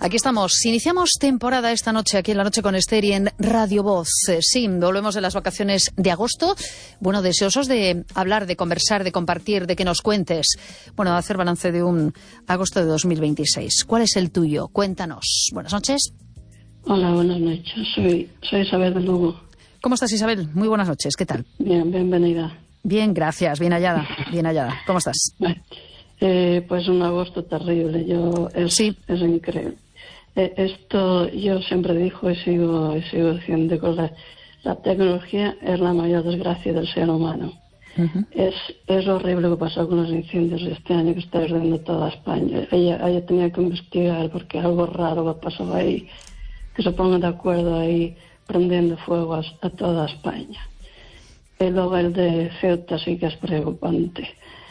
Aquí estamos. Iniciamos temporada esta noche aquí en La Noche con Esther y en Radio Voz. Sí, volvemos de las vacaciones de agosto. Bueno, deseosos de hablar, de conversar, de compartir, de que nos cuentes. Bueno, de hacer balance de un agosto de 2026. ¿Cuál es el tuyo? Cuéntanos. Buenas noches. Hola, buenas noches. Soy Isabel de Lugo. ¿Cómo estás, Isabel? Muy buenas noches. ¿Qué tal? Bien, bienvenida. Bien, gracias. Bien hallada. Bien hallada. ¿Cómo estás? Pues un agosto terrible. Es increíble. Esto yo siempre digo y sigo diciendo que la tecnología es la mayor desgracia del ser humano. Uh-huh. Es horrible lo que pasó con los incendios este año que está ardiendo toda España. Ella tenía que investigar porque algo raro pasó ahí, que se pongan de acuerdo ahí prendiendo fuego a toda España. Y luego el de Ceuta sí que es preocupante.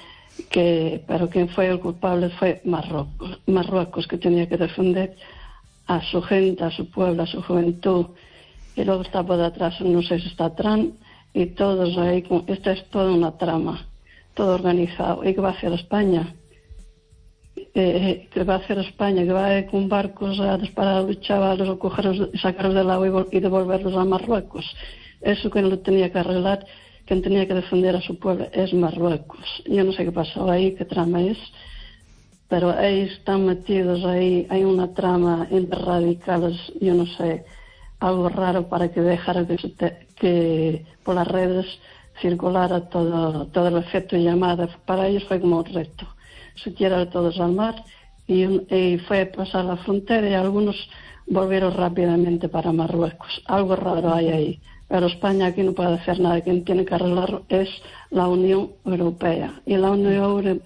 Pero quien fue el culpable fue Marruecos, que tenía que defender a su gente, a su pueblo, a su juventud. Y luego está por detrás, no sé si está Trump, y todos ahí. Esta es toda una trama, todo organizado. ¿Y qué va a hacer España? ¿Qué va a hacer España? ¿Que va a ir con barcos a disparar a los chavales o cogerlos, sacarlos del agua y devolverlos a Marruecos? Eso que no lo tenía que arreglar, quien tenía que defender a su pueblo es Marruecos. Yo no sé qué pasó ahí, qué trama es, pero ahí están metidos, ahí hay una trama entre radicales, yo no sé, algo raro para que dejara que por las redes circulara todo el efecto de llamada. Para ellos fue como un reto, se tiraron todos al mar y fue a pasar la frontera y algunos volvieron rápidamente para Marruecos. Algo raro hay ahí. Pero España aquí no puede hacer nada. Quien tiene que arreglarlo es la Unión Europea. Y la Unión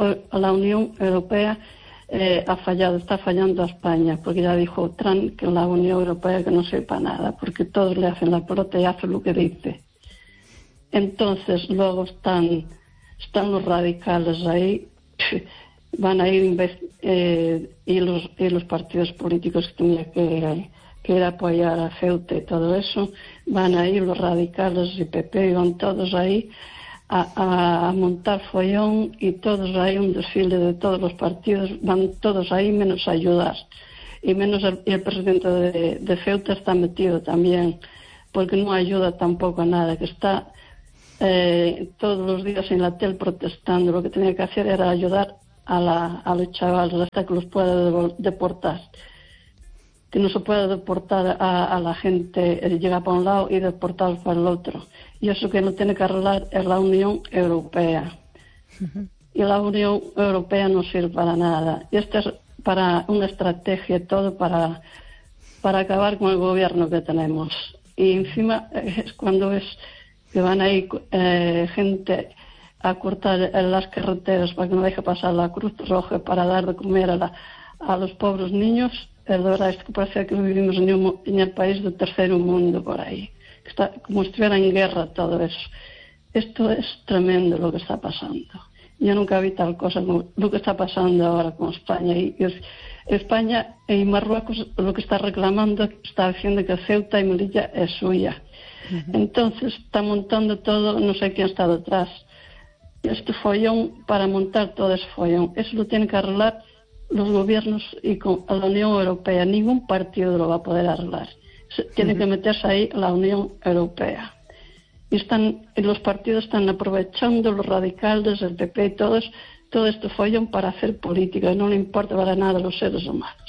Europea está fallando a España, porque ya dijo Trump que la Unión Europea que no sepa nada, porque todos le hacen la pelota y hacen lo que dice. Entonces luego están los radicales ahí, van a ir y los partidos políticos que tenían que ir a apoyar a Ceuta y todo eso, van a ir los radicales y PP, van todos ahí a montar follón y todos ahí, un desfile de todos los partidos, van todos ahí menos a ayudar. Y menos el presidente de Ceuta está metido también, porque no ayuda tampoco a nada, que está todos los días en la tele protestando. Lo que tenía que hacer era ayudar a los chavales hasta que los pueda deportar. Que no se puede deportar a la gente, llega para un lado y deportarlos para el otro. Y eso que no tiene que arreglar es la Unión Europea. Uh-huh. Y la Unión Europea no sirve para nada. Y esto es para una estrategia, todo para acabar con el gobierno que tenemos. Y encima es cuando es que van a ir gente a cortar las carreteras para que no deje pasar la Cruz Roja para dar de comer a los pobres niños. De verdad es que parece que vivimos en el país del tercer mundo por ahí, que está como si estuviera en guerra todo eso. Esto es tremendo lo que está pasando. Yo nunca vi tal cosa como lo que está pasando ahora con España. Y España y Marruecos lo que está reclamando, está diciendo que Ceuta y Melilla es suya. Uh-huh. Entonces está montando todo, no sé quién está detrás. Este follón, para montar todo ese follón, eso lo tiene que arreglar los gobiernos y con la Unión Europea. Ningún partido lo va a poder arreglar. Tiene que meterse ahí la Unión Europea. Y los partidos están aprovechando, los radicales, el PP y todo este follón para hacer política. Y no le importa para nada a los seres humanos.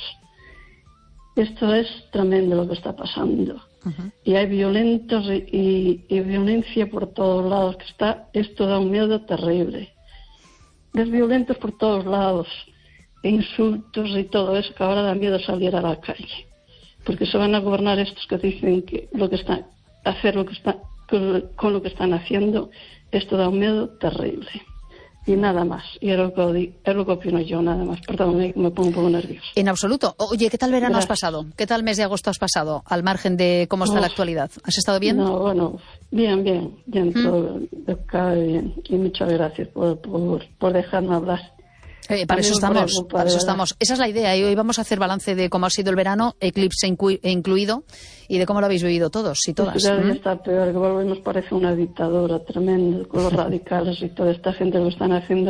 Esto es tremendo lo que está pasando. Uh-huh. Y hay violentos y violencia por todos lados. Esto da un miedo terrible. Es violentos por todos lados. Insultos y todo eso, que ahora da miedo salir a la calle, porque se van a gobernar estos que dicen que con lo que están haciendo, esto da un miedo terrible. Y nada más, y es lo que opino yo, nada más. Perdón, me pongo un poco nervioso. En absoluto. Oye, ¿qué tal verano has pasado? ¿Qué tal mes de agosto has pasado, al margen de cómo está la actualidad? ¿Has estado bien? No, bueno, bien, todo cae bien. Y muchas gracias por dejarme hablar. Para eso estamos. Esa es la idea. Y hoy vamos a hacer balance de cómo ha sido el verano, eclipse incluido, y de cómo lo habéis vivido todos y todas. Cada día está peor, que volvemos, parece una dictadura tremenda, con los radicales y toda esta gente lo están haciendo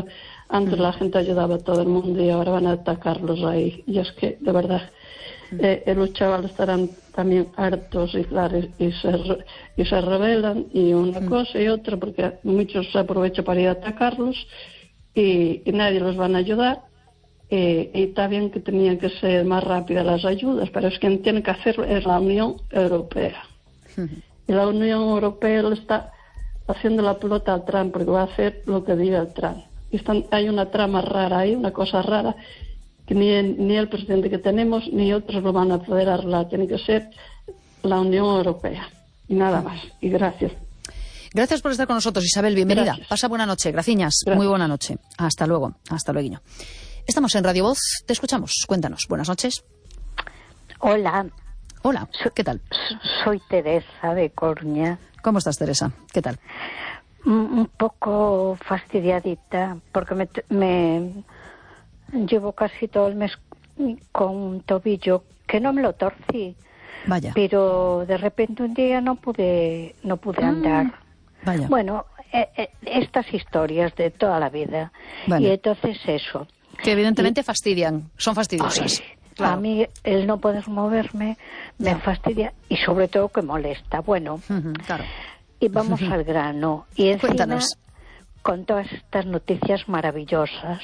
Antes la gente ayudaba a todo el mundo y ahora van a atacarlos ahí. Y es que, de verdad, los chavales estarán también hartos y claro, y se rebelan y una cosa y otra, porque muchos se aprovechan para ir a atacarlos y nadie los van a ayudar. Y está bien que tenían que ser más rápidas las ayudas, pero es quien tiene que hacerlo es la Unión Europea. Y la Unión Europea le está haciendo la pelota al Trump, porque va a hacer lo que diga el Trump. Y hay una trama rara ahí, una cosa rara, que ni el presidente que tenemos ni otros lo van a poder arreglar. Tiene que ser la Unión Europea. Y nada más. Y gracias. Gracias por estar con nosotros, Isabel. Bienvenida. Gracias. Pasa buena noche. Gracias. Muy buena noche. Hasta luego. Hasta luego. Estamos en Radio Voz. Te escuchamos. Cuéntanos. Buenas noches. Hola. Hola. ¿Qué tal? Soy Teresa de Coruña. ¿Cómo estás, Teresa? ¿Qué tal? Un poco fastidiadita porque me llevo casi todo el mes con un tobillo que no me lo torcí. Vaya. Pero de repente un día no pude andar. Vaya. Bueno, estas historias de toda la vida. Vale. Y entonces eso. Que evidentemente fastidian, son fastidiosas. Ay, claro. A mí el no poder moverme me fastidia y sobre todo que molesta. Bueno, claro. Y vamos al grano. Y encima, Cuéntanos. con todas estas noticias maravillosas,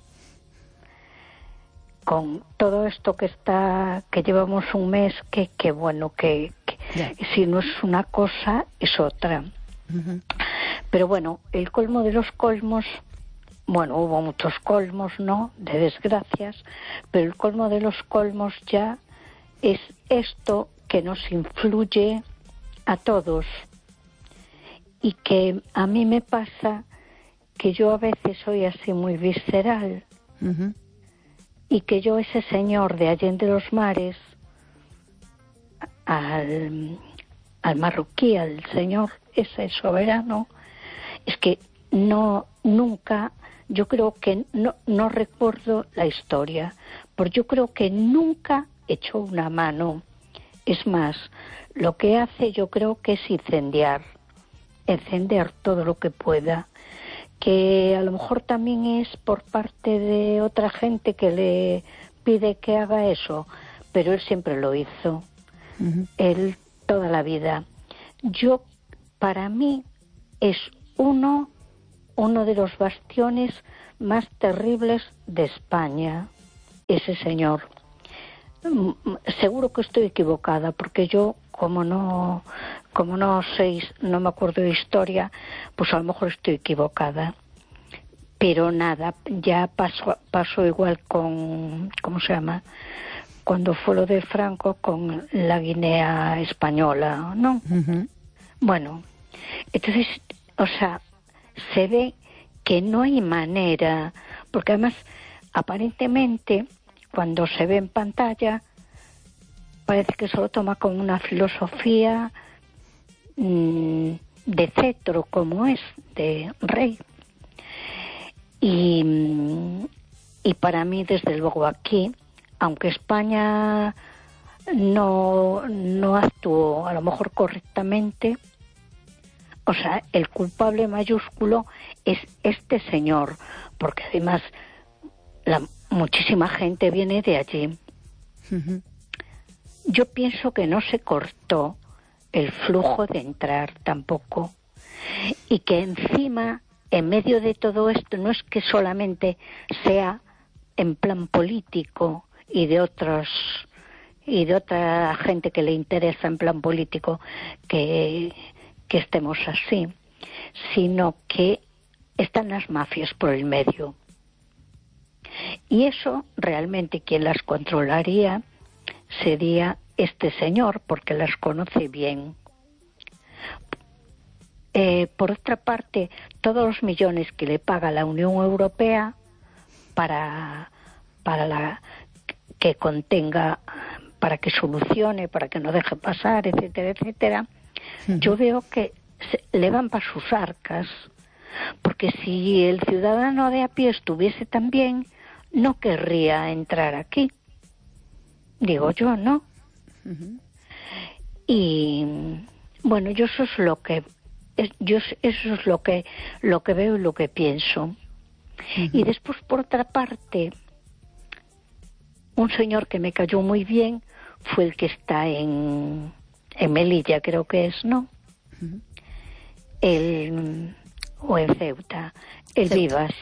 con todo esto que llevamos un mes, que bueno, que si no es una cosa, es otra. Pero bueno, el colmo de los colmos, bueno, hubo muchos colmos, ¿no?, de desgracias, pero el colmo de los colmos ya es esto que nos influye a todos. Y que a mí me pasa que yo a veces soy así muy visceral y que yo ese señor de Allende los Mares, al marroquí, al señor ese soberano, es que nunca, yo creo que no recuerdo la historia, porque yo creo que nunca echó una mano. Es más, lo que hace yo creo que es encender todo lo que pueda, que a lo mejor también es por parte de otra gente que le pide que haga eso, pero él siempre lo hizo, él toda la vida. Para mí es uno de los bastiones más terribles de España, ese señor. Seguro que estoy equivocada, porque yo, como no me acuerdo de historia, pues a lo mejor estoy equivocada. Pero nada, ya pasó igual con, ¿cómo se llama?, cuando fue lo de Franco con la Guinea española, ¿no? Bueno, entonces, o sea, se ve que no hay manera, porque además, aparentemente, cuando se ve en pantalla, parece que se lo toma con una filosofía de cetro, como es, de rey. Y para mí, desde luego, aquí, aunque España no actuó a lo mejor correctamente, o sea, el culpable mayúsculo es este señor, porque además muchísima gente viene de allí. Yo pienso que no se cortó el flujo de entrar tampoco, y que encima, en medio de todo esto, no es que solamente sea en plan político y de otra gente que le interesa en plan político que estemos así, sino que están las mafias por el medio. Y eso realmente quien las controlaría sería este señor, porque las conoce bien. Por otra parte, todos los millones que le paga la Unión Europea para que contenga, para que solucione, para que no deje pasar, etcétera, etcétera, yo veo que le van para sus arcas, porque si el ciudadano de a pie estuviese tan bien, no querría entrar aquí. Digo yo, ¿no? Y bueno, yo eso es lo que veo y lo que pienso. Y después, por otra parte, un señor que me cayó muy bien fue el que está en Melilla, creo que es, ¿no? O en Ceuta, el Vivas.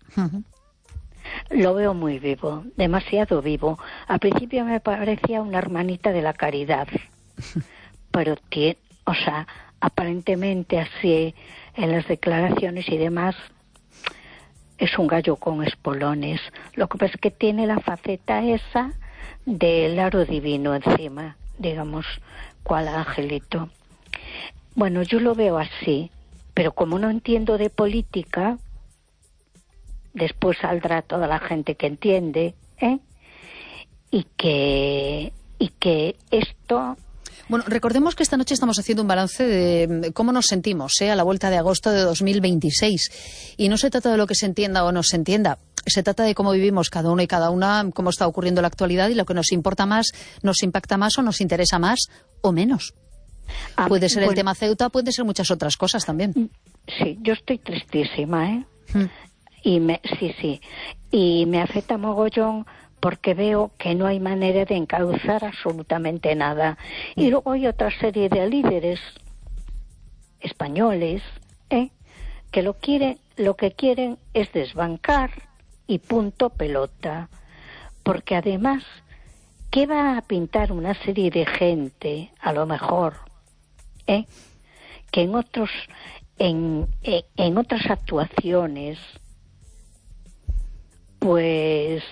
Lo veo muy vivo, demasiado vivo. Al principio me parecía una hermanita de la caridad, pero aparentemente así en las declaraciones y demás es un gallo con espolones. Lo que pasa es que tiene la faceta esa del aro divino encima, digamos, cual angelito. Bueno, yo lo veo así, pero como no entiendo de política, después saldrá toda la gente que entiende, y que esto... Bueno, recordemos que esta noche estamos haciendo un balance de cómo nos sentimos a la vuelta de agosto de 2026. Y no se trata de lo que se entienda o no se entienda. Se trata de cómo vivimos cada uno y cada una, cómo está ocurriendo la actualidad y lo que nos importa más, nos impacta más o nos interesa más o menos. Puede ser el tema Ceuta, puede ser muchas otras cosas también. Sí, yo estoy tristísima, Y me afecta mogollón porque veo que no hay manera de encauzar absolutamente nada. Y luego hay otra serie de líderes españoles que lo que quieren es desbancar y punto pelota. Porque además, ¿qué va a pintar una serie de gente, a lo mejor, que en otras actuaciones, pues,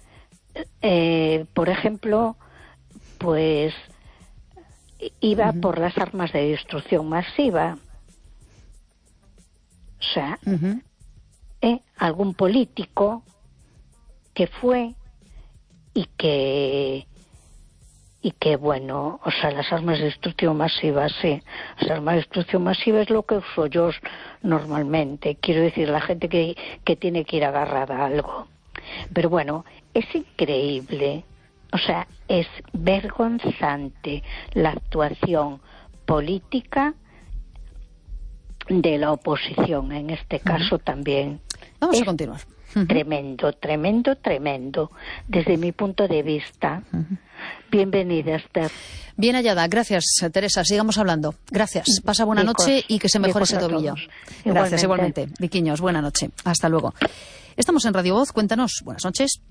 por ejemplo, pues iba por las armas de destrucción masiva? O sea, algún político que fue y que bueno, o sea, las armas de destrucción masiva, sí. Las armas de destrucción masiva es lo que uso yo normalmente. Quiero decir, la gente que tiene que ir agarrada a algo. Pero bueno, es increíble, o sea, es vergonzante la actuación política de la oposición, en este caso también. Vamos a continuar. Tremendo, tremendo, tremendo, desde mi punto de vista. Bienvenida, Esther. Bien hallada, gracias, Teresa. Sigamos hablando. Gracias. Pasa buena noche y que se mejore ese tobillo. Gracias, igualmente. Viquiños, buena noche. Hasta luego. Estamos en Radio Voz. Cuéntanos. Buenas noches.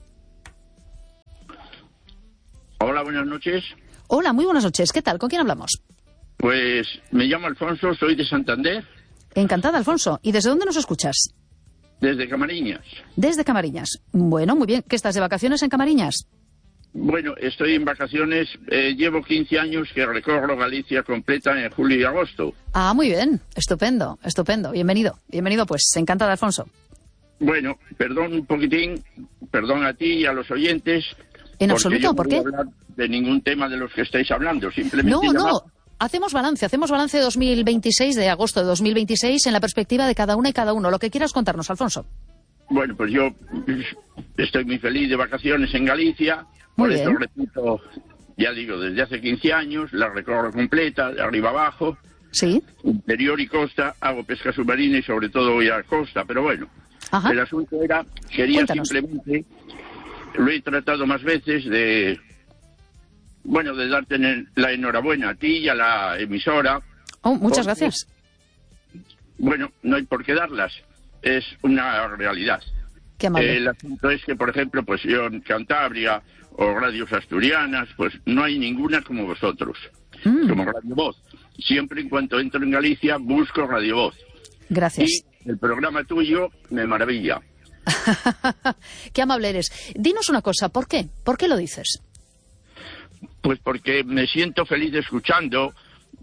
Hola, buenas noches. Hola, muy buenas noches. ¿Qué tal? ¿Con quién hablamos? Pues me llamo Alfonso, soy de Santander. Encantada, Alfonso. ¿Y desde dónde nos escuchas? Desde Camariñas. Desde Camariñas. Bueno, muy bien. ¿Qué estás de vacaciones en Camariñas? Bueno, estoy en vacaciones. Llevo 15 años que recorro Galicia completa en julio y agosto. Ah, muy bien. Estupendo, estupendo. Bienvenido. Bienvenido, pues. Encantada, Alfonso. Bueno, perdón un poquitín. Perdón a ti y a los oyentes. En absoluto, ¿por qué? No voy a hablar de ningún tema de los que estáis hablando. Simplemente No. Hacemos balance de 2026, de agosto de 2026, en la perspectiva de cada una y cada uno. Lo que quieras contarnos, Alfonso. Bueno, pues yo estoy muy feliz de vacaciones en Galicia. Por eso repito, ya digo, desde hace 15 años, la recorro completa, de arriba abajo. Sí. Interior y costa, hago pesca submarina y sobre todo voy a costa. Pero bueno, el asunto quería simplemente, lo he tratado más veces de darte la enhorabuena a ti y a la emisora. Oh, muchas gracias. Bueno, no hay por qué darlas, es una realidad. Qué amable. El asunto es que, por ejemplo, pues yo en Cantabria o radios asturianas, pues no hay ninguna como vosotros, como Radio Voz. Siempre en cuanto entro en Galicia busco Radio Voz. Gracias. Y el programa tuyo me maravilla. Qué amable eres. Dinos una cosa, ¿por qué? ¿Por qué lo dices? Pues porque me siento feliz escuchando,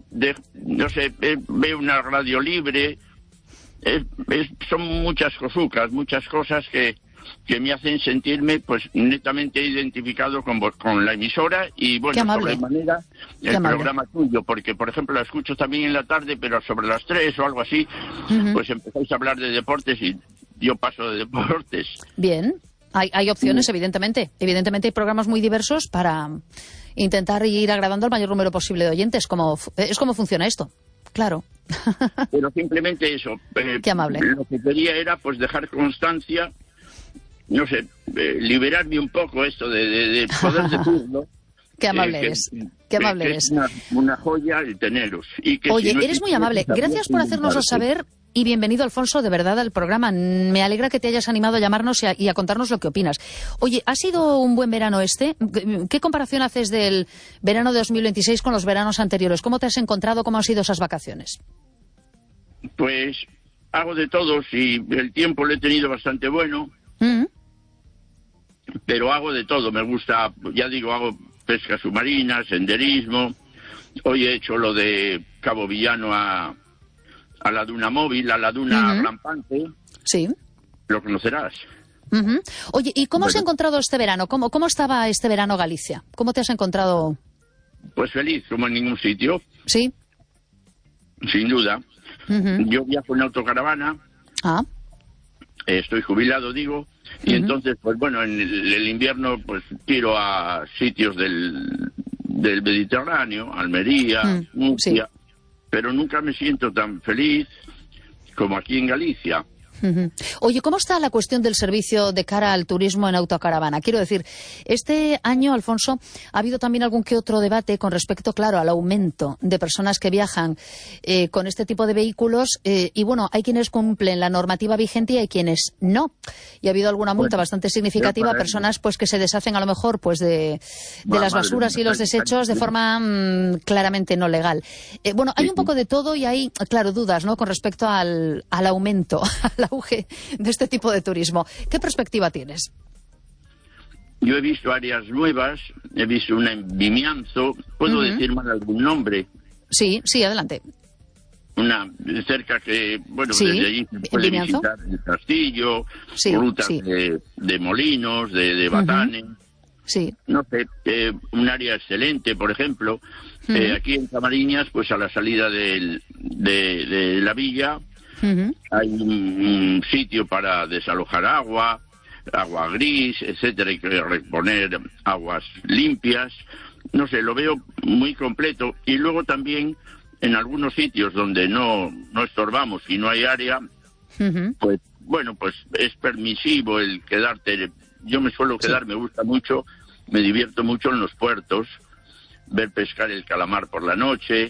veo una radio libre, son muchas cosas que me hacen sentirme pues netamente identificado con la emisora y bueno, sobremanera el programa tuyo, porque por ejemplo la escucho también en la tarde, pero sobre las 3 o algo así, pues empezáis a hablar de deportes y yo paso de deportes. Bien. Hay opciones, evidentemente. Evidentemente hay programas muy diversos para intentar ir agradando al mayor número posible de oyentes. Es como funciona esto. Claro. Pero simplemente eso. Qué amable. Lo que quería era pues dejar constancia no sé, liberarme un poco esto de poder decirlo. Qué amable eres. Qué amable eres. Es una joya el teneros. Oye, eres muy amable. Gracias por hacérnoslo saber. Y bienvenido, Alfonso, de verdad, al programa. Me alegra que te hayas animado a llamarnos y a contarnos lo que opinas. Oye, ¿ha sido un buen verano este? ¿Qué comparación haces del verano de 2026 con los veranos anteriores? ¿Cómo te has encontrado? ¿Cómo han sido esas vacaciones? Pues hago de todo. Y el tiempo lo he tenido bastante bueno. Pero hago de todo. Me gusta, ya digo, hago pesca submarina, senderismo. Hoy he hecho lo de Cabo Villano a la duna móvil, a la duna rampante. Sí. Lo conocerás. Oye, ¿y cómo has encontrado este verano? ¿Cómo estaba este verano Galicia? ¿Cómo te has encontrado? Pues feliz, como en ningún sitio. Sí. Sin duda. Yo viajo en autocaravana. Estoy jubilado, digo. Y entonces, pues bueno, en el invierno pues tiro a sitios del Mediterráneo, Almería, Murcia. Pero nunca me siento tan feliz como aquí en Galicia. Oye, ¿cómo está la cuestión del servicio de cara al turismo en autocaravana? Quiero decir, este año, Alfonso, ha habido también algún que otro debate con respecto, claro, al aumento de personas que viajan con este tipo de vehículos. Y bueno, hay quienes cumplen la normativa vigente y hay quienes no. Y ha habido alguna multa bastante significativa a personas pues que se deshacen a lo mejor pues de las basuras y los desechos de forma claramente no legal. Bueno, hay un poco de todo y hay, claro, dudas, ¿no?, con respecto al aumento, al auge de este tipo de turismo. ¿Qué perspectiva tienes? Yo he visto áreas nuevas, he visto una en Vimianzo. ¿Puedo decir mal algún nombre? Sí, adelante. Una cerca que, bueno, desde allí se puede visitar el castillo, rutas de molinos, de batanes. No sé, un área excelente, por ejemplo. Aquí en Camariñas, pues a la salida de la villa, hay un sitio para desalojar agua gris, etcétera, hay que reponer aguas limpias. No sé, lo veo muy completo. Y luego también en algunos sitios donde no estorbamos y no hay área, pues bueno, pues es permisivo el quedarte. Yo me suelo quedar, me gusta mucho, me divierto mucho en los puertos, ver pescar el calamar por la noche.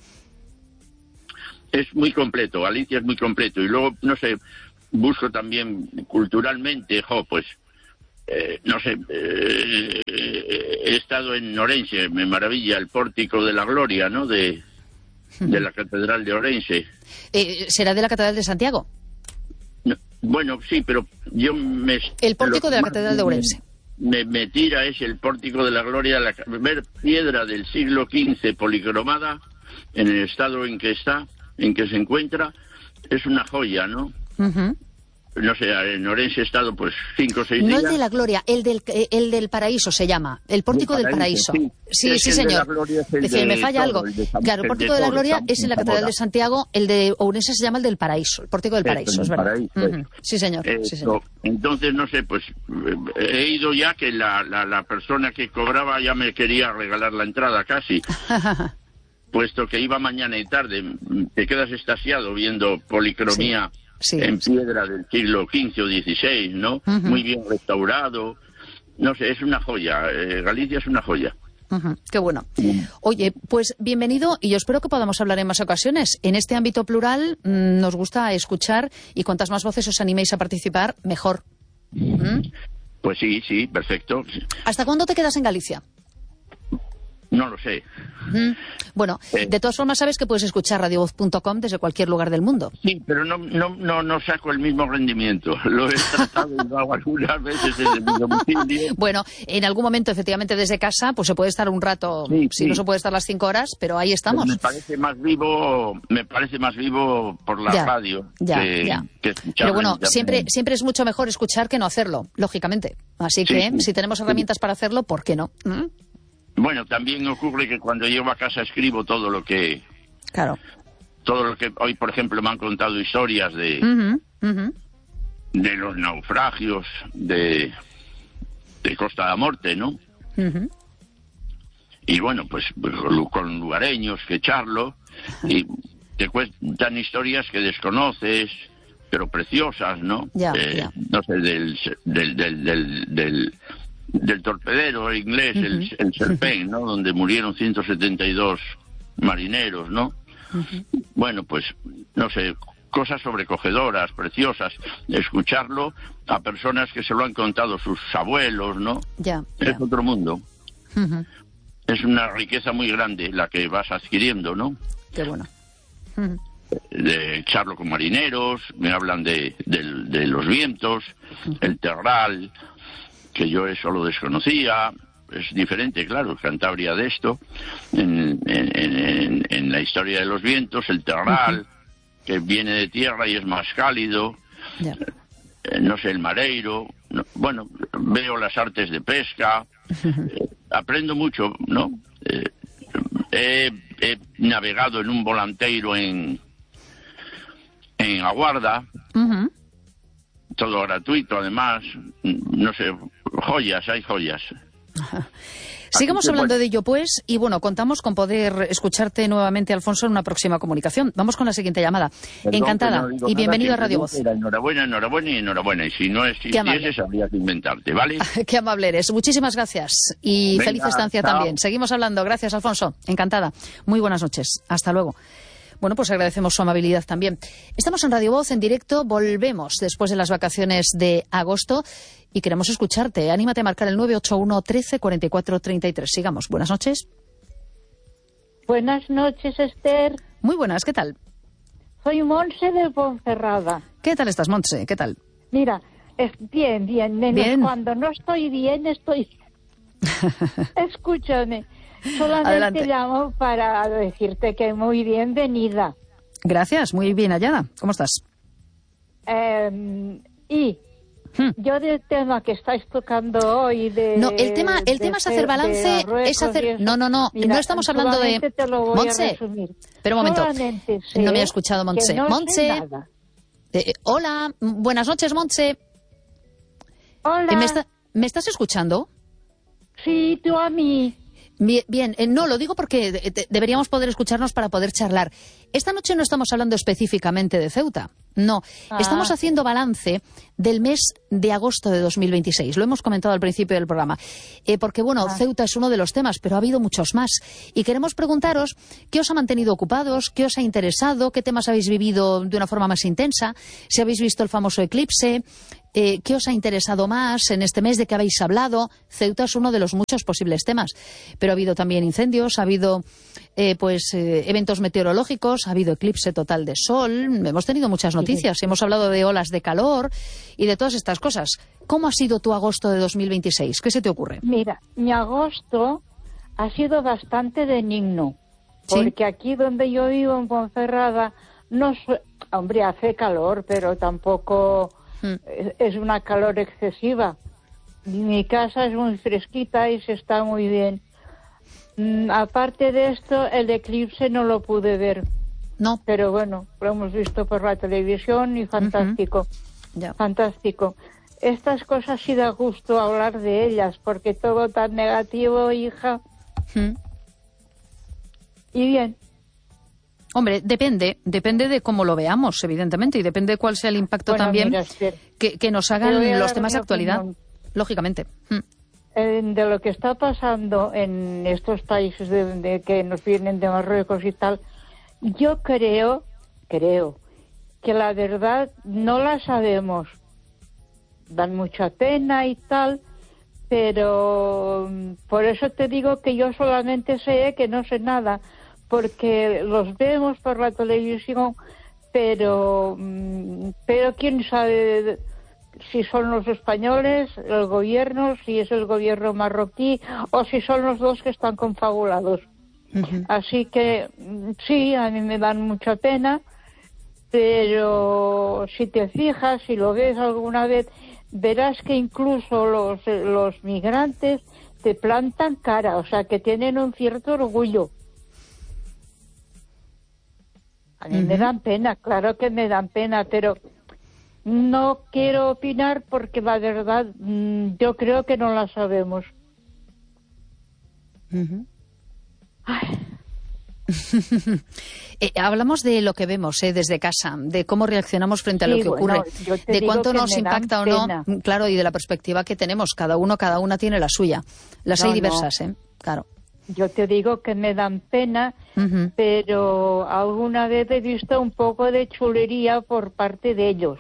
Es muy completo, Galicia es muy completo. Y luego, no sé, busco también culturalmente, pues, no sé, he estado en Orense, me maravilla el Pórtico de la Gloria, ¿no?, de la Catedral de Orense. ¿Será de la Catedral de Santiago? No, bueno, sí, pero yo el Pórtico de la Catedral de Orense. Me tira es el Pórtico de la Gloria, ver piedra del siglo XV policromada en el estado en que se encuentra, es una joya, ¿no? No sé, en Orense he estado pues 5 o 6 días. No el de la Gloria, el del Paraíso se llama, el Pórtico del Paraíso. Sí, señor. Decía, me falla algo. Claro, el Pórtico de la Gloria es en la Catedral de Santiago, el de Ourense se llama el del Paraíso, el Pórtico del Paraíso, es verdad. Sí, señor. Entonces, no sé, pues he ido ya que la persona que cobraba ya me quería regalar la entrada casi. Puesto que iba mañana y tarde, te quedas extasiado viendo policromía en piedra del siglo XV o XVI, ¿no? Muy bien restaurado. No sé, es una joya. Galicia es una joya. Qué bueno. Oye, pues bienvenido y yo espero que podamos hablar en más ocasiones. En este ámbito plural nos gusta escuchar y cuantas más voces os animéis a participar, mejor. Pues sí, perfecto. ¿Hasta cuándo te quedas en Galicia? No lo sé. Bueno, de todas formas sabes que puedes escuchar radiovoz.com desde cualquier lugar del mundo. Sí, pero no saco el mismo rendimiento. Lo he tratado y lo hago algunas veces desde mi domicilio. Bueno, en algún momento efectivamente desde casa pues se puede estar un rato, no se puede estar las 5 horas, pero ahí estamos. Me parece más vivo por la radio que escuchar. Pero bueno, siempre es mucho mejor escuchar que no hacerlo, lógicamente. Así que si tenemos herramientas para hacerlo, ¿por qué no? Bueno, también ocurre que cuando llego a casa escribo todo lo que... Claro. Todo lo que... Hoy, por ejemplo, me han contado historias de los naufragios de Costa da Morte, ¿no? Y bueno, pues con lugareños que charlo y te cuentan historias que desconoces, pero preciosas, ¿no? Ya. No sé, del torpedero inglés, el Serpent, ¿no? Donde murieron 172 marineros, ¿no? Bueno, pues, no sé, cosas sobrecogedoras, preciosas, escucharlo a personas que se lo han contado sus abuelos, ¿no? Es otro mundo. Es una riqueza muy grande la que vas adquiriendo, ¿no? Qué bueno. De charlo con marineros, me hablan de los vientos, el terral, que yo eso lo desconocía. Es diferente, claro, Cantabria de esto, en la historia de los vientos, el terral, que viene de tierra y es más cálido, no sé, el mareiro, bueno, veo las artes de pesca, aprendo mucho, ¿no? He navegado en un volanteiro en Aguarda, todo gratuito, además, no sé, hay joyas. Sigamos hablando de ello, pues, y bueno, contamos con poder escucharte nuevamente, Alfonso, en una próxima comunicación. Vamos con la siguiente llamada. Encantada y bienvenido a Radio Voz. Enhorabuena. Y si no existieses, habría que inventarte, ¿vale? Qué amable eres. Muchísimas gracias y feliz estancia también. Seguimos hablando. Gracias, Alfonso. Encantada. Muy buenas noches. Hasta luego. Bueno, pues agradecemos su amabilidad también. Estamos en Radio Voz, en directo. Volvemos después de las vacaciones de agosto y queremos escucharte. Anímate a marcar el 981 13 44 33. Sigamos. Buenas noches. Buenas noches, Esther. Muy buenas. ¿Qué tal? Soy Montse de Ponferrada. ¿Qué tal estás, Montse? ¿Qué tal? Mira, bien. Menos bien. Cuando no estoy bien, estoy... Escúchame. Solamente Adelante. llamo para decirte que muy bienvenida. Gracias, muy bien hallada. ¿Cómo estás? Yo del tema que estáis tocando hoy de... No, el tema es hacer balance, es hacer... No, mira, no estamos hablando de... Te lo voy Montse, a resumir. pero un momento, no me ha he escuchado Montse. No Montse, hola, buenas noches, Montse. Hola. ¿Me estás escuchando? Sí, tú a mí. Bien, no, lo digo porque deberíamos poder escucharnos para poder charlar. Esta noche no estamos hablando específicamente de Ceuta, no. Estamos haciendo balance del mes de agosto de 2026. Lo hemos comentado al principio del programa. Porque, bueno, Ceuta es uno de los temas, pero ha habido muchos más. Y queremos preguntaros qué os ha mantenido ocupados, qué os ha interesado, qué temas habéis vivido de una forma más intensa, si habéis visto el famoso eclipse... ¿Qué os ha interesado más en este mes de que habéis hablado? Ceuta es uno de los muchos posibles temas, pero ha habido también incendios, ha habido eventos meteorológicos, ha habido eclipse total de sol, hemos tenido muchas noticias, hemos hablado de olas de calor y de todas estas cosas. ¿Cómo ha sido tu agosto de 2026? ¿Qué se te ocurre? Mira, mi agosto ha sido bastante benigno, porque aquí donde yo vivo, en Ponferrada, hombre, hace calor, pero tampoco... Es una calor excesiva. Mi casa es muy fresquita y se está muy bien. Aparte de esto, el eclipse no lo pude ver. No. Pero bueno, lo hemos visto por la televisión y fantástico. Fantástico. Estas cosas sí da gusto hablar de ellas, porque todo tan negativo, hija. Y bien. Hombre, depende de cómo lo veamos, evidentemente, y depende de cuál sea el impacto también que nos hagan los temas de actualidad, lógicamente. De lo que está pasando en estos países de que nos vienen de Marruecos y tal, yo creo que la verdad no la sabemos. Dan mucha pena y tal, pero por eso te digo que yo solamente sé que no sé nada, porque los vemos por la televisión, pero quién sabe si son los españoles, el gobierno, si es el gobierno marroquí o si son los dos que están confabulados. Así que sí, a mí me dan mucha pena, pero si te fijas, si lo ves alguna vez, verás que incluso los migrantes te plantan cara, o sea que tienen un cierto orgullo. A mí me dan pena, claro que me dan pena, pero no quiero opinar porque la verdad yo creo que no la sabemos. Hablamos de lo que vemos desde casa, de cómo reaccionamos frente a lo que ocurre, de cuánto nos impacta o no, claro, y de la perspectiva que tenemos. Cada una tiene la suya. Las hay diversas, claro. Yo te digo que me dan pena, pero alguna vez he visto un poco de chulería por parte de ellos.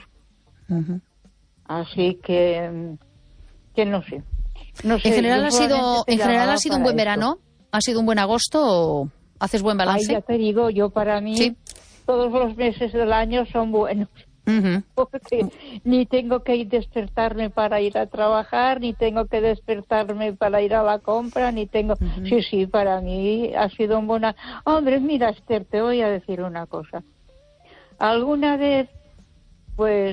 Así que no sé. ¿En general ha sido un buen verano? ¿Ha sido un buen agosto o haces buen balance? Ay, ya te digo, yo para mí todos los meses del año son buenos. Porque ni tengo que despertarme para ir a trabajar, ni tengo que despertarme para ir a la compra, ni tengo... Sí, para mí ha sido un buen... Hombre, mira, Esther, te voy a decir una cosa. Alguna vez, pues,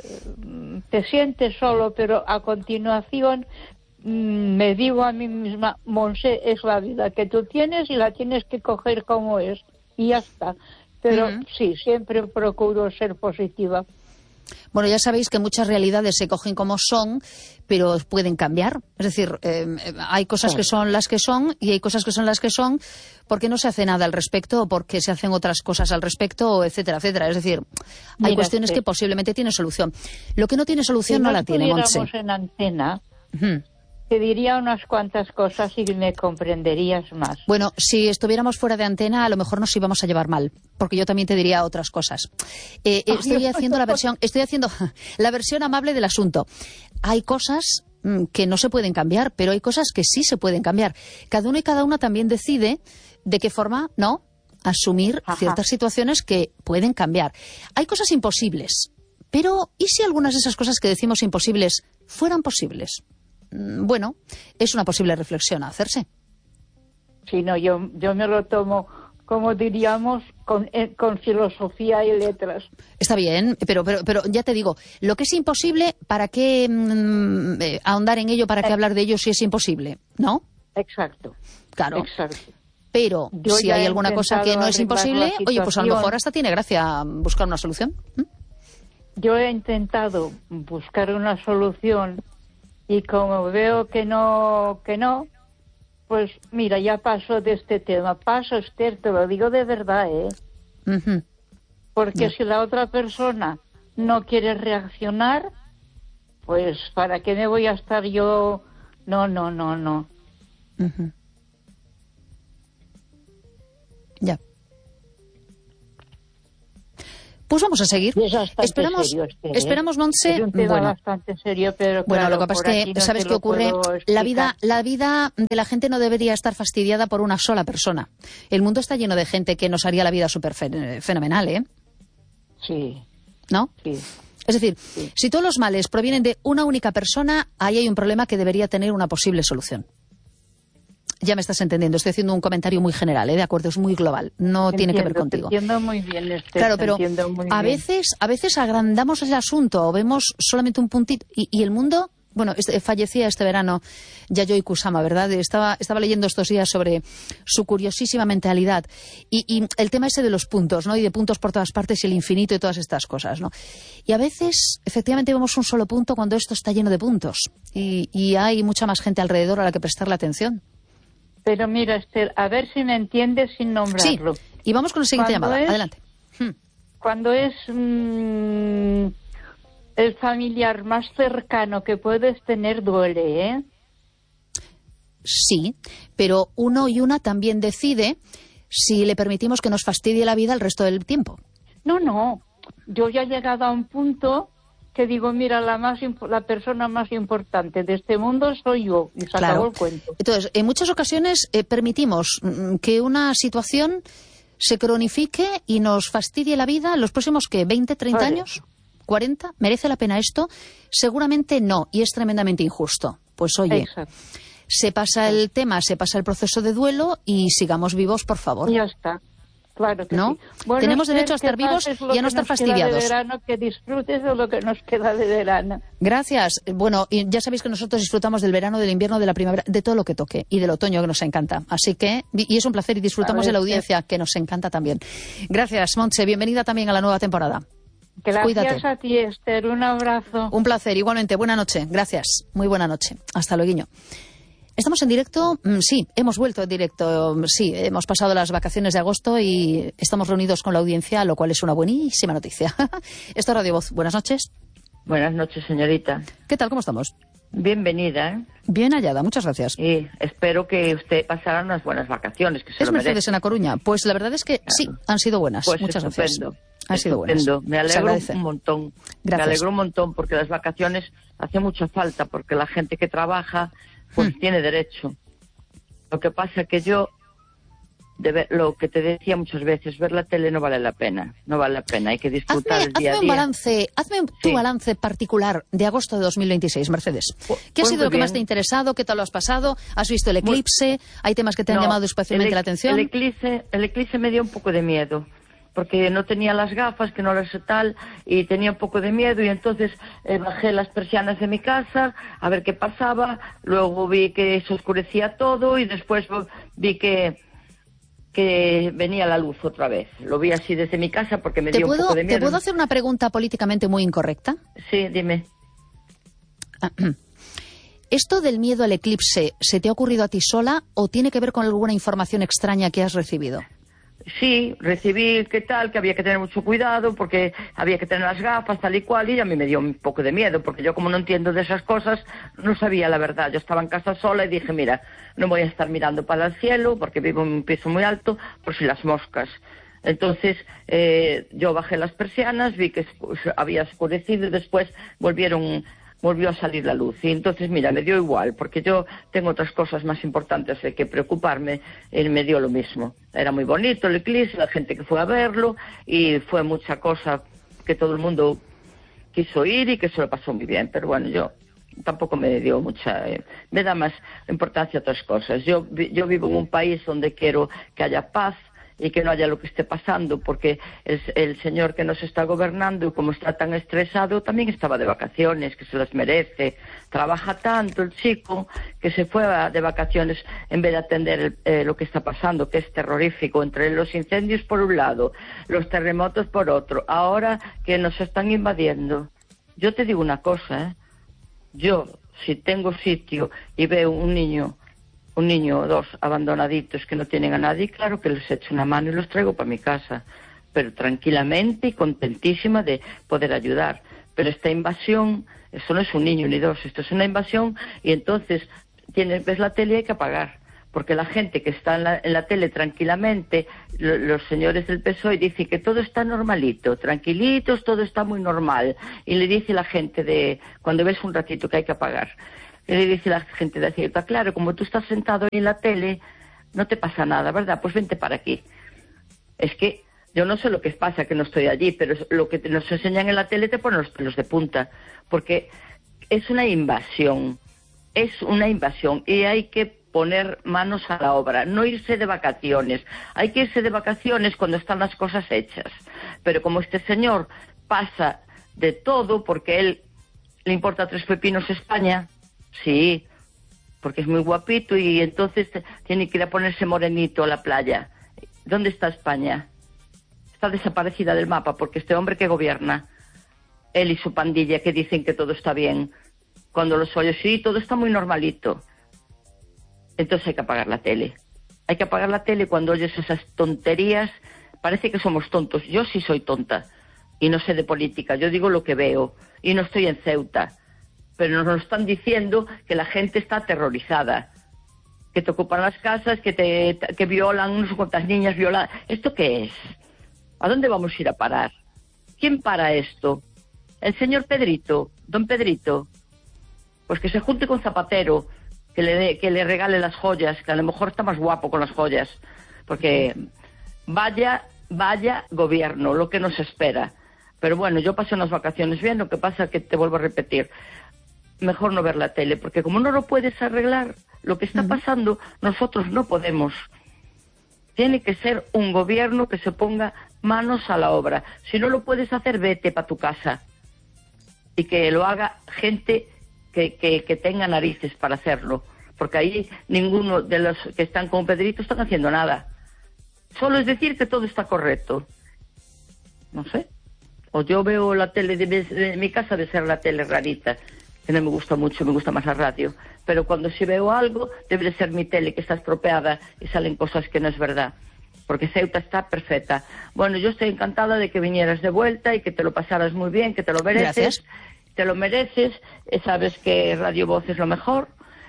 te sientes solo, pero a continuación me digo a mí misma, Monse, es la vida que tú tienes y la tienes que coger como es, y ya está. Pero sí, siempre procuro ser positiva. Bueno, ya sabéis que muchas realidades se cogen como son, pero pueden cambiar. Es decir, hay cosas que son las que son y hay cosas que son las que son porque no se hace nada al respecto o porque se hacen otras cosas al respecto, etcétera, etcétera. Es decir, hay cuestiones que posiblemente tienen solución. Lo que no tiene solución no la tiene, Montse. Si en antena... Te diría unas cuantas cosas y me comprenderías más. Bueno, si estuviéramos fuera de antena, a lo mejor nos íbamos a llevar mal, porque yo también te diría otras cosas. Estoy haciendo la versión amable del asunto. Hay cosas que no se pueden cambiar, pero hay cosas que sí se pueden cambiar. Cada uno y cada una también decide de qué forma, ¿no?, asumir ciertas situaciones que pueden cambiar. Hay cosas imposibles, pero ¿y si algunas de esas cosas que decimos imposibles fueran posibles? Bueno, es una posible reflexión a hacerse. Sí, no, yo me lo tomo, como diríamos, con filosofía y letras. Está bien, pero ya te digo, lo que es imposible, ¿para qué ahondar en ello? ¿Para qué hablar de ello si es imposible? ¿No? Exacto. Claro. Exacto. Pero si hay alguna cosa que no es imposible, oye, pues a lo mejor hasta tiene gracia buscar una solución. Yo he intentado buscar una solución. Y como veo que no, pues mira, ya paso de este tema. Paso, Esther, te lo digo de verdad, Porque si la otra persona no quiere reaccionar, pues ¿para qué me voy a estar yo? No. Ya. Pues vamos a seguir. Esperamos, Montse. Es un tema bastante serio, pero bueno, lo que pasa es que, ¿sabes qué ocurre? La vida de la gente no debería estar fastidiada por una sola persona. El mundo está lleno de gente que nos haría la vida súper fenomenal, Sí. ¿No? Sí. Es decir, si todos los males provienen de una única persona, ahí hay un problema que debería tener una posible solución. Ya me estás entendiendo, estoy haciendo un comentario muy general, de acuerdo, es muy global, no tiene que ver contigo. Te entiendo muy bien, claro, pero a veces agrandamos el asunto o vemos solamente un puntito y el mundo, bueno, fallecía este verano Yayoi Kusama, ¿verdad? Estaba leyendo estos días sobre su curiosísima mentalidad y el tema ese de los puntos, ¿no? Y de puntos por todas partes y el infinito y todas estas cosas, ¿no? Y a veces, efectivamente, vemos un solo punto cuando esto está lleno de puntos y hay mucha más gente alrededor a la que prestarle atención. Pero mira, Esther, a ver si me entiendes sin nombrarlo. Sí, y vamos con la siguiente llamada. Adelante. Cuando es el familiar más cercano que puedes tener, duele, Sí, pero uno y una también decide si le permitimos que nos fastidie la vida el resto del tiempo. No. Yo ya he llegado a un punto que digo, mira, la persona más importante de este mundo soy yo, y se acabó el cuento. Entonces, en muchas ocasiones permitimos que una situación se cronifique y nos fastidie la vida en los próximos, ¿qué? ¿20, 30 años? ¿40? ¿Merece la pena esto? Seguramente no, y es tremendamente injusto. Pues oye, se pasa el tema, se pasa el proceso de duelo y sigamos vivos, por favor. Ya está. Claro que ¿no? Sí. Bueno, tenemos derecho a estar vivos y a no estar fastidiados. Verano, que disfrutes de lo que nos queda de verano. Gracias. Bueno, y ya sabéis que nosotros disfrutamos del verano, del invierno, de la primavera, de todo lo que toque y del otoño, que nos encanta. Así que, y es un placer, y disfrutamos de la audiencia, que nos encanta también. Gracias, Montse. Bienvenida también a la nueva temporada. Gracias. Cuídate. A ti, Esther. Un abrazo. Un placer. Igualmente. Buena noche. Gracias. Muy buena noche. Hasta luego. Estamos en directo, sí, hemos vuelto en directo, sí, hemos pasado las vacaciones de agosto y estamos reunidos con la audiencia, lo cual es una buenísima noticia. Esto es Radio Voz. Buenas noches. Buenas noches, señorita. ¿Qué tal? ¿Cómo estamos? Bienvenida, ¿eh? Bien hallada, muchas gracias. Y espero que usted pasara unas buenas vacaciones, que se ¿Es lo Mercedes merece. en A Coruña? Pues la verdad es que Claro. sí, han sido buenas. Pues muchas estupendo. gracias. Han sido buenas. Estupendo. Me Se alegro agradece. un montón. Gracias. Me alegro un montón porque las vacaciones hace mucha falta, porque la gente que trabaja pues tiene derecho. Lo que pasa que yo, lo que te decía muchas veces, ver la tele no vale la pena. No vale la pena, hay que disfrutar el día a día. Hazme tu balance particular de agosto de 2026, Mercedes. ¿Qué ha sido lo que más te ha interesado? ¿Qué tal lo has pasado? ¿Has visto el eclipse? ¿Hay temas que te han llamado especialmente la atención? El eclipse me dio un poco de miedo, porque no tenía las gafas, que no las sé tal, y tenía un poco de miedo, y entonces bajé las persianas de mi casa a ver qué pasaba, luego vi que se oscurecía todo, y después vi que venía la luz otra vez. Lo vi así desde mi casa porque me dio un poco de miedo. ¿Te puedo hacer una pregunta políticamente muy incorrecta? Sí, dime. ¿Esto del miedo al eclipse se te ha ocurrido a ti sola o tiene que ver con alguna información extraña que has recibido? Sí, recibí que había que tener mucho cuidado porque había que tener las gafas tal y cual, y a mí me dio un poco de miedo porque yo, como no entiendo de esas cosas, no sabía la verdad. Yo estaba en casa sola y dije, mira, no voy a estar mirando para el cielo porque vivo en un piso muy alto por si las moscas. Entonces yo bajé las persianas, vi que había oscurecido y después volvió a salir la luz. Y entonces, mira, me dio igual, porque yo tengo otras cosas más importantes de que preocuparme, y me dio lo mismo. Era muy bonito el eclipse, la gente que fue a verlo, y fue mucha cosa que todo el mundo quiso ir y que se lo pasó muy bien. Pero bueno, yo tampoco me dio mucha... me da más importancia a otras cosas. Yo vivo en un país donde quiero que haya paz, y que no haya lo que esté pasando, porque el señor que nos está gobernando, como está tan estresado, también estaba de vacaciones, que se las merece. Trabaja tanto el chico que se fue de vacaciones en vez de atender lo que está pasando, que es terrorífico, entre los incendios por un lado, los terremotos por otro, ahora que nos están invadiendo. Yo te digo una cosa, yo, si tengo sitio y veo un niño o dos abandonaditos que no tienen a nadie, claro que les echo una mano y los traigo para mi casa, pero tranquilamente y contentísima de poder ayudar. Pero esta invasión, eso no es un niño ni dos, esto es una invasión, y entonces ves la tele y hay que apagar, porque la gente que está en la tele tranquilamente, los señores del PSOE dicen que todo está normalito, tranquilitos, todo está muy normal, y le dice la gente cuando ves un ratito que hay que apagar, le dice la gente de Ceuta, claro, como tú estás sentado ahí en la tele, no te pasa nada, ¿verdad? Pues vente para aquí. Es que yo no sé lo que pasa, que no estoy allí, pero lo que nos enseñan en la tele te pone los pelos de punta, porque es una invasión, y hay que poner manos a la obra, no irse de vacaciones. Hay que irse de vacaciones cuando están las cosas hechas. Pero como este señor pasa de todo, porque él le importa tres pepinos España. Sí, porque es muy guapito y entonces tiene que ir a ponerse morenito a la playa. ¿Dónde está España? Está desaparecida del mapa porque este hombre que gobierna, él y su pandilla, que dicen que todo está bien, cuando los oyes, sí, todo está muy normalito. Entonces hay que apagar la tele. Hay que apagar la tele cuando oyes esas tonterías. Parece que somos tontos. Yo sí soy tonta y no sé de política. Yo digo lo que veo y no estoy en Ceuta. Pero nos están diciendo que la gente está aterrorizada, que te ocupan las casas, que violan, no sé cuántas niñas violan. ¿Esto qué es? ¿A dónde vamos a ir a parar? ¿Quién para esto? ¿El señor Pedrito? ¿Don Pedrito? Pues que se junte con Zapatero, que le regale las joyas, que a lo mejor está más guapo con las joyas. Porque vaya gobierno, lo que nos espera. Pero bueno, yo pasé unas vacaciones bien, lo que pasa es que te vuelvo a repetir, mejor no ver la tele, porque como no lo puedes arreglar, lo que está pasando, nosotros no podemos. Tiene que ser un gobierno que se ponga manos a la obra. Si no lo puedes hacer, vete para tu casa. Y que lo haga gente que tenga narices para hacerlo. Porque ahí ninguno de los que están con Pedrito están haciendo nada. Solo es decir que todo está correcto. No sé. O yo veo la tele de mi casa de ser la tele rarita. que no me gusta mucho, me gusta más la radio. Pero cuando si veo algo, debe de ser mi tele que está estropeada y salen cosas que no es verdad. Porque Ceuta está perfecta. Bueno, yo estoy encantada de que vinieras de vuelta y que te lo pasaras muy bien, que te lo mereces. Gracias. Te lo mereces. Sabes que Radio Voz es lo mejor.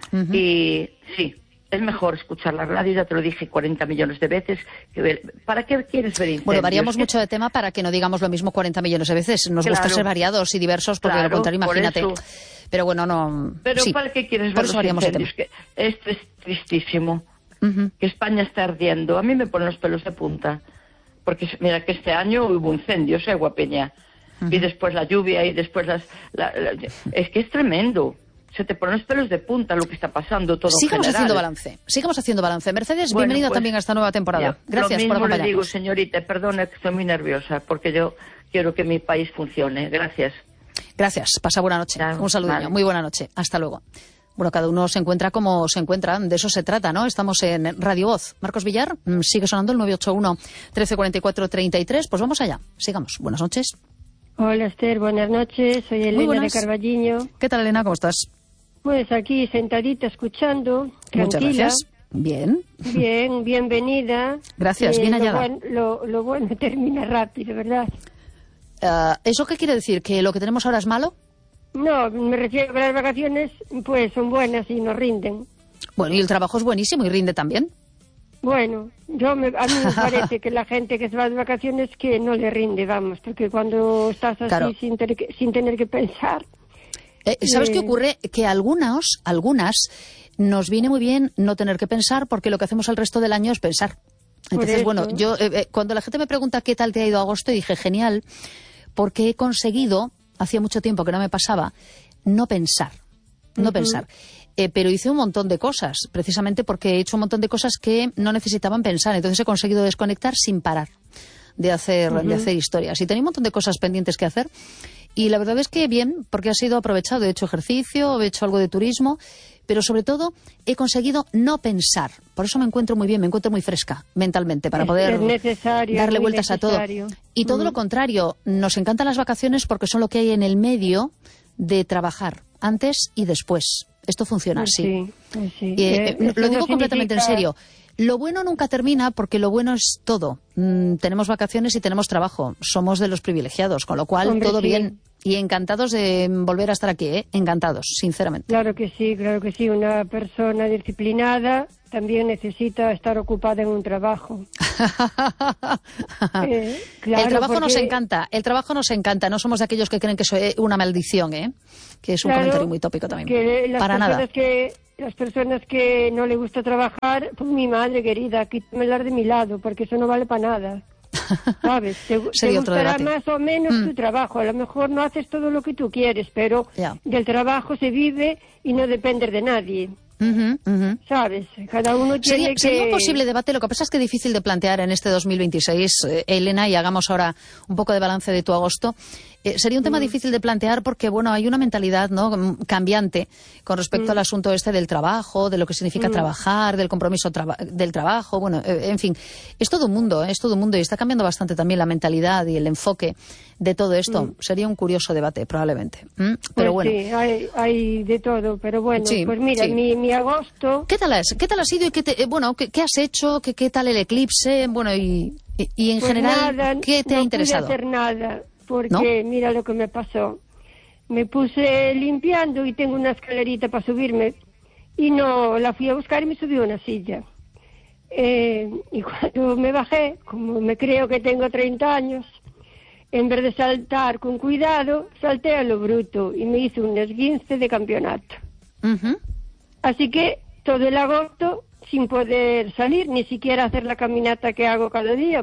Y sí, es mejor escuchar la radio, ya te lo dije 40 millones de veces. ¿Para qué quieres ver incendios? Bueno, variamos mucho de tema para que no digamos lo mismo 40 millones de veces. Nos gusta ser variados y diversos, porque de lo contrario, imagínate. Pero bueno, no... Pero sí, ¿para qué quieres por ver eso los variamos de tema. incendios? Que esto es tristísimo. Que España está ardiendo. A mí me ponen los pelos de punta. Porque mira que este año hubo incendios, Guapeña. Y después la lluvia y después es que es tremendo. Se te ponen los pelos de punta lo que está pasando todo. Sigamos haciendo balance. Mercedes, bueno, bienvenida pues, también a esta nueva temporada. Ya, Gracias por acompañarnos. Lo mismo le digo, señorita, perdone que estoy muy nerviosa, porque yo quiero que mi país funcione. Gracias. Gracias. Pasa buena noche. Claro, un saludillo. vale. Muy buena noche. Hasta luego. Bueno, cada uno se encuentra como se encuentra, de eso se trata, ¿no? Estamos en Radio Voz. Marcos Villar, sigue sonando el 981-1344-33. Pues vamos allá, sigamos. Buenas noches. Hola, Esther, buenas noches. Soy Elena de Carballiño. ¿Qué tal, Elena? ¿Cómo estás? Pues aquí sentadita escuchando, tranquila. Muchas gracias. Bien. Bien, bienvenida. Gracias, bien hallada. Lo bueno termina rápido, ¿verdad? ¿Eso qué quiere decir? ¿Que lo que tenemos ahora es malo? No, me refiero a que las vacaciones pues son buenas y nos rinden. Bueno, y el trabajo es buenísimo y rinde también. Bueno, a mí me parece que la gente que se va de vacaciones que no le rinde, vamos, porque cuando estás así claro, sin tener que pensar... ¿Sabes qué ocurre? Que a algunas nos viene muy bien no tener que pensar, porque lo que hacemos el resto del año es pensar. Entonces, bueno, yo cuando la gente me pregunta qué tal te ha ido agosto, dije, genial, porque he conseguido, hacía mucho tiempo que no me pasaba, no pensar. Pero hice un montón de cosas, precisamente porque he hecho un montón de cosas que no necesitaban pensar. Entonces he conseguido desconectar sin parar de hacer historias. Y tenía un montón de cosas pendientes que hacer. Y la verdad es que bien, porque ha sido aprovechado. He hecho ejercicio, he hecho algo de turismo, pero sobre todo he conseguido no pensar. Por eso me encuentro muy bien, me encuentro muy fresca mentalmente para poder darle vueltas a todo. Y todo lo contrario, nos encantan las vacaciones porque son lo que hay en el medio de trabajar, antes y después. Esto funciona así. Lo digo completamente en serio. Lo bueno nunca termina, porque lo bueno es todo. Tenemos vacaciones y tenemos trabajo. Somos de los privilegiados, con lo cual todo bien. Y encantados de volver a estar aquí, ¿eh? Encantados, sinceramente. Claro que sí. Una persona disciplinada también necesita estar ocupada en un trabajo. Claro, el trabajo nos encanta. No somos de aquellos que creen que es una maldición, ¿eh? Que es un comentario muy tópico también. Para nada. Las personas que no le gusta trabajar, pues mi madre querida, quítamelas de mi lado, porque eso no vale para nada. ¿Sabes? Te gustará más o menos tu trabajo. A lo mejor no haces todo lo que tú quieres, pero del trabajo se vive y no dependes de nadie. ¿Sabes? Cada uno tiene que... Sería un posible debate. Lo que pasa es que es difícil de plantear en este 2026, Elena, y hagamos ahora un poco de balance de tu agosto. Sería un tema difícil de plantear porque, bueno, hay una mentalidad, ¿no?, cambiante con respecto al asunto este del trabajo, de lo que significa trabajar, del compromiso del trabajo. Bueno, en fin, es todo un mundo y está cambiando bastante también la mentalidad y el enfoque de todo esto. Sería un curioso debate, probablemente. Pero bueno. Sí, hay de todo, pero bueno, pues mira, mi agosto... ¿Qué tal ha sido y qué has hecho? ¿Qué tal el eclipse? Bueno, y en pues general, nada, ¿qué te ha interesado? No pude hacer nada, porque mira lo que me pasó. Me puse limpiando y tengo una escalerita para subirme y no la fui a buscar y me subí a una silla. Y cuando me bajé, como me creo que tengo 30 años, en vez de saltar con cuidado, salté a lo bruto y me hice un esguince de campeonato. Así que todo el agosto sin poder salir, ni siquiera hacer la caminata que hago cada día,